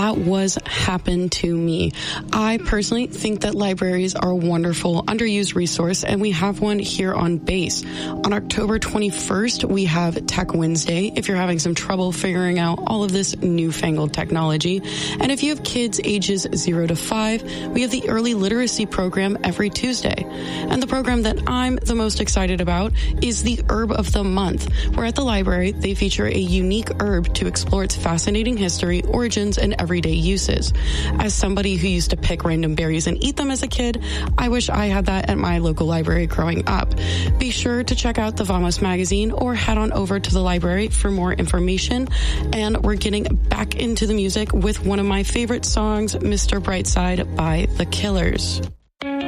that was Happen to Me. I personally think that libraries are a wonderful, underused resource, and we have one here on base. On October 21st, we have Tech Wednesday, if you're having some trouble figuring out all of this newfangled technology. And if you have kids ages 0 to 5, we have the Early Literacy program every Tuesday. And the program that I'm the most excited about is the Herb of the Month, where at the library, they feature a unique herb to explore its fascinating history, origins, and everyday uses. As somebody who used to pick random berries and eat them as a kid, I wish I had that at my local library growing up. Be sure to check out the Vamos magazine or head on over to the library for more information. And we're getting back into the music with one of my favorite songs, Mr. Brightside by The Killers.